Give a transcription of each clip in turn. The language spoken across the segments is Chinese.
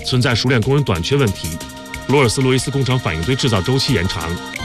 存在熟练工人短缺问题。罗尔斯罗伊斯工厂反映对制造周期延长。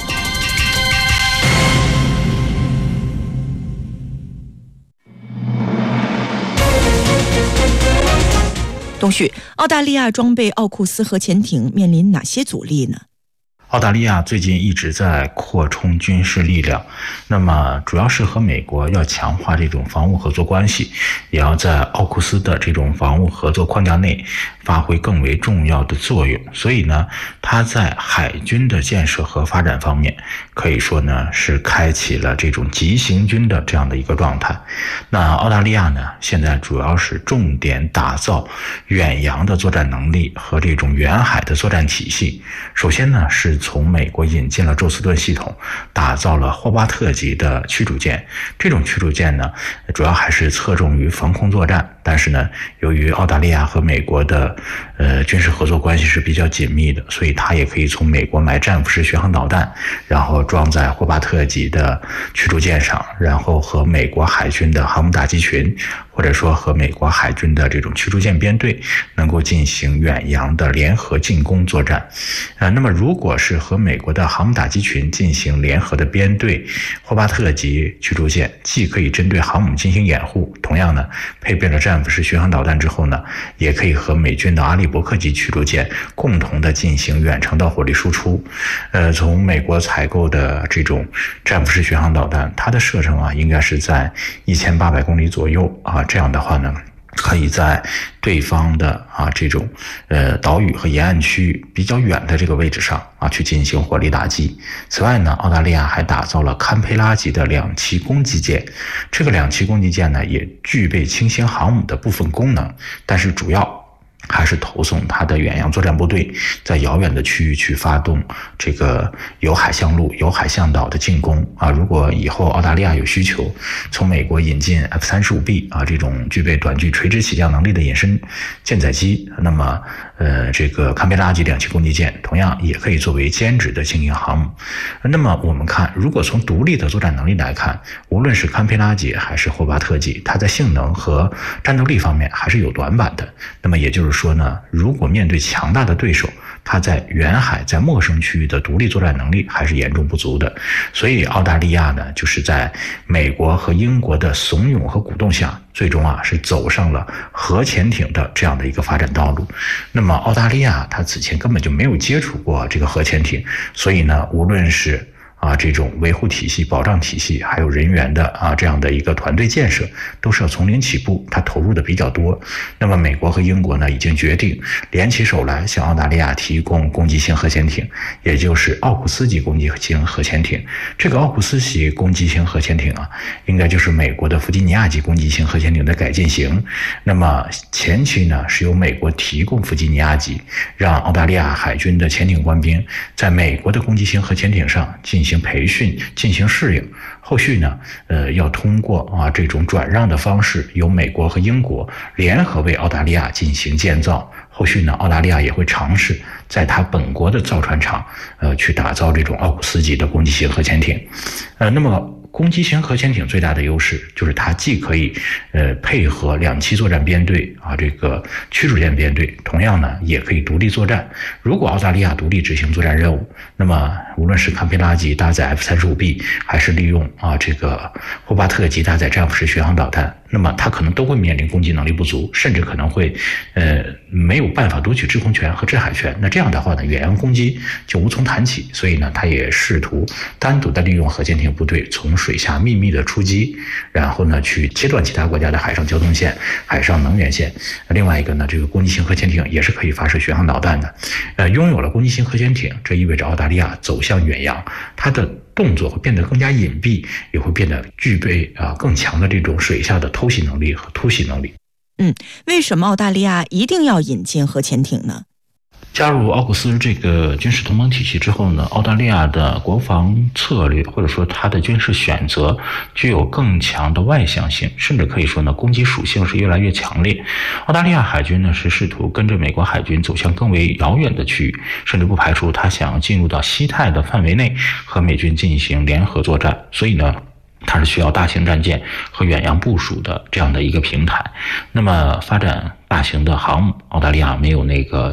东旭，澳大利亚装备奥库斯核潜艇面临哪些阻力呢？ 澳大利亚最近一直在扩充军事力量，那么主要是和美国要强化这种防务合作关系，也要在奥库斯的这种防务合作框架内发挥更为重要的作用。所以呢，它在海军的建设和发展方面，可以说呢是开启了这种急行军的这样的一个状态。那澳大利亚呢，现在主要是重点打造远洋的作战能力和这种远海的作战体系。首先呢，是从美国引进了宙斯盾系统，打造了霍巴特级的驱逐舰。这种驱逐舰呢，主要还是侧重于防空作战，但是呢，由于澳大利亚和美国的军事合作关系是比较紧密的，所以它也可以从美国买战斧式巡航导弹，然后装在霍巴特级的驱逐舰上，然后和美国海军的航母打击群，或者说和美国海军的这种驱逐舰编队，能够进行远洋的联合进攻作战。那么如果是和美国的航母打击群进行联合的编队，霍巴特级驱逐舰既可以针对航母进行掩护，同样呢，配备了战斧式巡航导弹之后呢，也可以和美军的阿利伯克级驱逐舰共同的进行远程的火力输出。从美国采购的这种战斧式巡航导弹，它的射程应该是在1800公里左右这样的话呢，可以在对方的这种岛屿和沿岸区域比较远的这个位置上去进行火力打击。此外呢，澳大利亚还打造了堪培拉级的两栖攻击舰。这个两栖攻击舰呢，也具备轻型航母的部分功能，但是主要还是投送它的远洋作战部队在遥远的区域去发动这个由海向陆、由海向岛的进攻如果以后澳大利亚有需求，从美国引进 F-35B 这种具备短距垂直起降能力的隐身舰载机，那么这个堪培拉级两栖攻击舰同样也可以作为兼职的轻型航母。那么我们看，如果从独立的作战能力来看，无论是堪培拉级还是霍巴特级，它在性能和战斗力方面还是有短板的。那么也就是说呢，如果面对强大的对手，它在远海、在陌生区域的独立作战能力还是严重不足的。所以澳大利亚呢，就是在美国和英国的怂恿和鼓动下，最终是走上了核潜艇的这样的一个发展道路。那么澳大利亚它此前根本就没有接触过这个核潜艇，所以呢，无论是这种维护体系、保障体系，还有人员的这样的一个团队建设，都是要从零起步，它投入的比较多。那么美国和英国呢，已经决定联起手来向澳大利亚提供攻击型核潜艇，也就是奥库斯级攻击型核潜艇。这个奥库斯级攻击型核潜艇应该就是美国的弗吉尼亚级攻击型核潜艇的改进型。那么前期呢，是由美国提供弗吉尼亚级，让澳大利亚海军的潜艇官兵在美国的攻击型核潜艇上进行培训、进行适应。后续呢，要通过这种转让的方式，由美国和英国联合为澳大利亚进行建造。后续呢，澳大利亚也会尝试在它本国的造船厂，去打造这种奥库斯级的攻击型核潜艇。那么攻击型核潜艇最大的优势就是它既可以配合两栖作战编队这个驱逐舰编队，同样呢也可以独立作战。如果澳大利亚独立执行作战任务，那么无论是堪培拉级搭载 F-35B， 还是利用这个霍巴特级搭载战斧式巡航导弹，那么它可能都会面临攻击能力不足，甚至可能会没有办法夺取制空权和制海权。那这样的话呢，远洋攻击就无从谈起。所以呢，它也试图单独的利用核潜艇部队从水下秘密的出击，然后呢去切断其他国家的海上交通线、海上能源线。另外一个呢，这个攻击型核潜艇也是可以发射巡航导弹的。拥有了攻击型核潜艇，这意味着澳大利亚走向远洋，它的动作会变得更加隐蔽，也会变得具备更强的这种水下的偷袭能力和突袭能力。 为什么澳大利亚一定要引进核潜艇呢？ 加入奥库斯这个军事同盟体系之后呢，澳大利亚的国防策略或者说它的军事选择具有更强的外向性，甚至可以说呢，攻击属性是越来越强烈。澳大利亚海军呢是试图跟着美国海军走向更为遥远的区域，甚至不排除它想要进入到西太的范围内和美军进行联合作战。所以呢，它是需要大型战舰和远洋部署的这样的一个平台。那么发展大型的航母，澳大利亚没有那个